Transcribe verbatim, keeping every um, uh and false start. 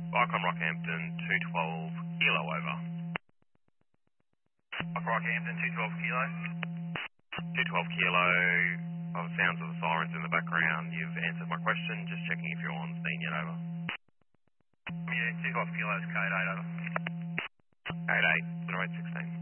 Icon Rockhampton, two twelve kilo over. Rockhampton, two twelve kilo. two twelve kilo, of sounds of the sirens in the background. You've answered my question, just checking if you're on scene yet, over. Yeah, two twelve kilos, code eight over. eight eight, zero eight sixteen.